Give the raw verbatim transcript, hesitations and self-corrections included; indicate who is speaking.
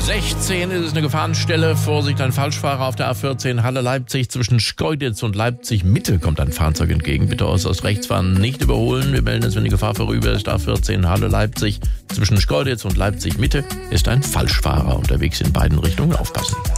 Speaker 1: sechzehn ist es eine Gefahrenstelle. Vorsicht, ein Falschfahrer auf der A vierzehn Halle-Leipzig. Zwischen Schkeuditz und Leipzig-Mitte kommt ein Fahrzeug entgegen. Bitte äußerst rechts fahren, nicht überholen. Wir melden es, wenn die Gefahr vorüber ist. A vierzehn Halle-Leipzig. Zwischen Schkeuditz und Leipzig-Mitte ist ein Falschfahrer unterwegs in beiden Richtungen. Aufpassen.